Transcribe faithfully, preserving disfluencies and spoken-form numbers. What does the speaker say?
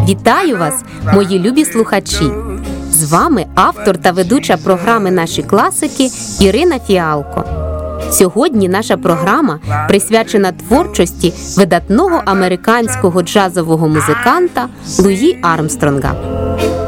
Вітаю вас, мої любі слухачі! З вами автор та ведуча програми «Наші класики» Ірина Фіалко. Сьогодні наша програма присвячена творчості видатного американського джазового музиканта Луї Армстронга.